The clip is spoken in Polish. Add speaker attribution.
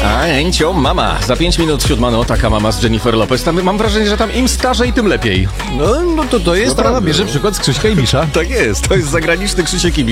Speaker 1: Eńcio mama. Za 5 minut 7, no taka mama z Jennifer Lopez. Tam mam wrażenie, że tam im starzej, tym lepiej.
Speaker 2: No to jest,
Speaker 1: No
Speaker 2: ona
Speaker 1: prawda.
Speaker 2: bierze przykład z Krzyśka Ibisza.
Speaker 1: Tak jest, to jest zagraniczny Krzysiek Ibisz.